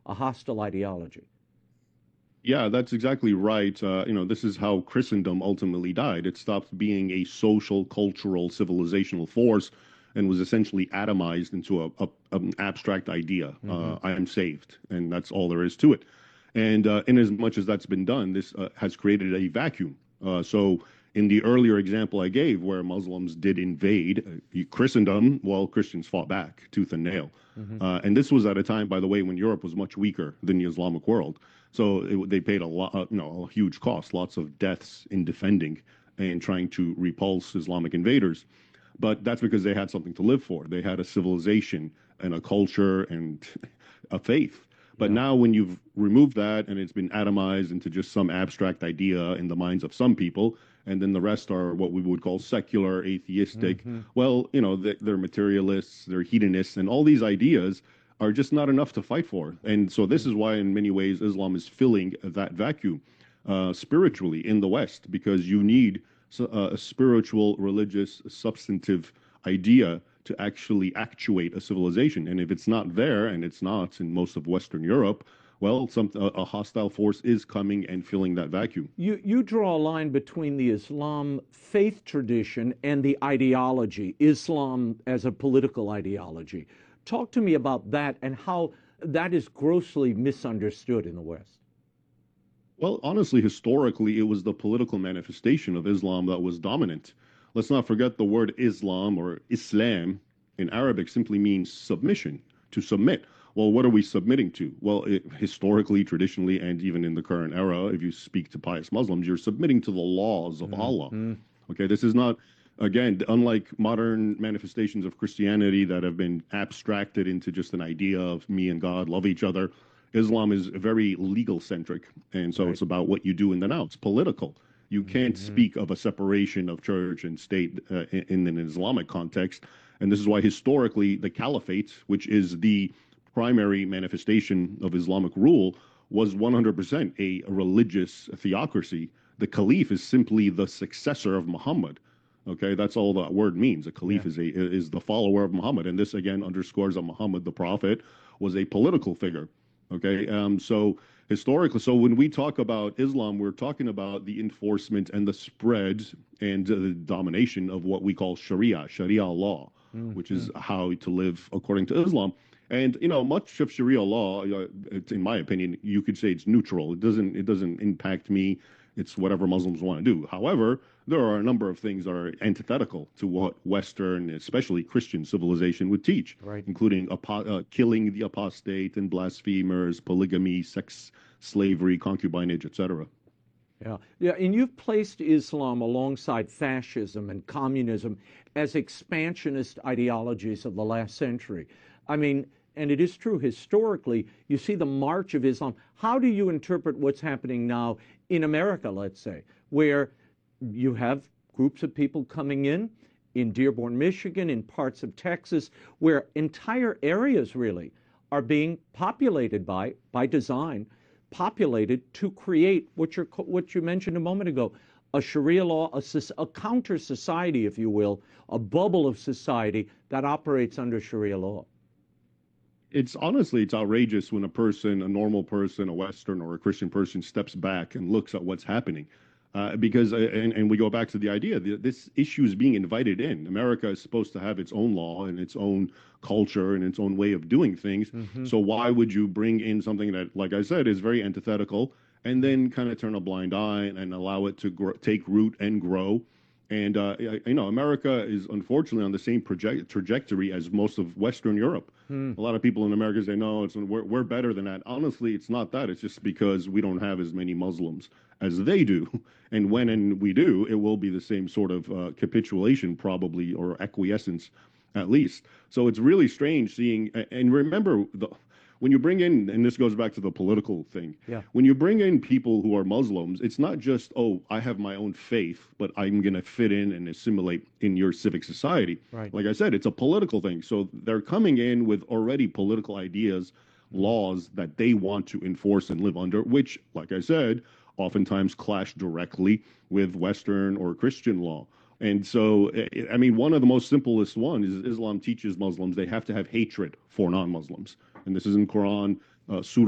a hostile ideology. Yeah, that's exactly right. This is how Christendom ultimately died. It stopped being a social, cultural, civilizational force and was essentially atomized into an abstract idea. Hmm. I am saved, and that's all there is to it. And in as much as that's been done, this has created a vacuum. So, in the earlier example I gave, where Muslims did invade Christendom, well, Christians fought back tooth and nail. Hmm. And this was at a time, by the way, when Europe was much weaker than the Islamic world. So they paid a lot, a huge cost, lots of deaths in defending and trying to repulse Islamic invaders. But that's because they had something to live for. They had a civilization and a culture and a faith. But Yeah. now, when you've removed that and it's been atomized into just some abstract idea in the minds of some people, and then the rest are what we would call secular, atheistic, Hmm. well, they're materialists, they're hedonists, and all these ideas are just not enough to fight for. And so, this is why, in many ways, Islam is filling that vacuum spiritually in the West, because you need a spiritual, religious, substantive idea to actually actuate a civilization. And if it's not there, and it's not in most of Western Europe, well, a hostile force is coming and filling that vacuum. You draw a line between the Islam faith tradition and the ideology, Islam as a political ideology. Talk to me about that and how that is grossly misunderstood in the West. Well, honestly, historically, it was the political manifestation of Islam that was dominant. Let's not forget the word Islam or Islam in Arabic simply means submission, to submit. Well, what are we submitting to? Well, historically, traditionally, and even in the current era, if you speak to pious Muslims, you're submitting to the laws of Allah. Hmm. Okay, this is not, again, unlike modern manifestations of Christianity that have been abstracted into just an idea of me and God love each other. Islam is very legal centric, and so Right. it's about what you do in the now. It's political. You can't Hmm. speak of a separation of church and state in an Islamic context, and this is why historically the caliphate, which is the primary manifestation of Islamic rule, was 100% a religious theocracy. The caliph is simply the successor of Muhammad. Okay, that's all that word means. A Yeah. caliph is the follower of Muhammad, and this again underscores that Muhammad, the prophet, was a political figure. Okay, so historically, so when we talk about Islam, we're talking about the enforcement and the spread and the domination of what we call Sharia law, which Hmm. is how to live according to Islam. And much of Sharia law, in my opinion, you could say it's neutral. It doesn't impact me. It's whatever Muslims want to do. However, there are a number of things that are antithetical to what Western, especially Christian civilization would teach, Right. including killing the apostate and blasphemers, polygamy, sex slavery, concubinage, etc. Yeah. Yeah. And you've placed Islam alongside fascism and communism as expansionist ideologies of the last century. I mean, and it is true historically, you see the march of Islam. How do you interpret what's happening now in America, let's say, where you have groups of people coming in Dearborn, Michigan, in parts of Texas, where entire areas really are being populated by design, populated to create what you mentioned a moment ago, a Sharia law, a counter society, if you will, a bubble of society that operates under Sharia law. It's outrageous when a normal person, a Western or a Christian person, steps back and looks at what's happening. Because and we go back to the idea that this issue is being invited in. America is supposed to have its own law and its own culture and its own way of doing things. Hmm. So why would you bring in something that, like I said, is very antithetical and then kind of turn a blind eye and allow it to take root and grow? And America is unfortunately on the same trajectory as most of Western Europe. Hmm. A lot of people in America say, no, we're better than that. Honestly, it's not that. It's just because we don't have as many Muslims as they do. And when and we do, it will be the same sort of capitulation, probably, or acquiescence, at least. So it's really strange seeing. And remember, when you bring in, and this goes back to the political thing, Yeah. when you bring in people who are Muslims, it's not just, oh, I have my own faith, but I'm going to fit in and assimilate in your civic society. Right. Like I said, it's a political thing. So they're coming in with already political ideas, laws that they want to enforce and live under, which, like I said, oftentimes clash directly with Western or Christian law. And so, I mean, one of the most simplest one is Islam teaches Muslims they have to have hatred for non-Muslims, and this is in Quran, Surah